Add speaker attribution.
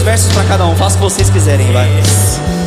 Speaker 1: versos pra cada um. Faça o que vocês quiserem, vai.